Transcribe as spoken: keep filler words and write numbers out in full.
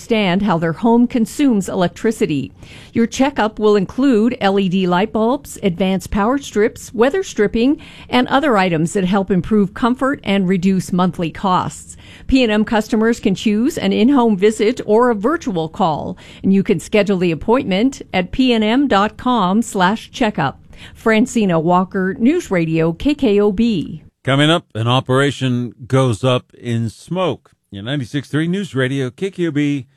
understand how their home consumes electricity. Your checkup will include L E D light bulbs, advanced power strips, weather stripping, and other items that help improve comfort and reduce monthly costs. P and M customers can choose an in-home visit or a virtual call, and you can schedule the appointment at pnm.com slash checkup. Francina Walker, News Radio, K K O B. Coming up, an operation goes up in smoke. Your ninety-six point three News Radio, K K O B,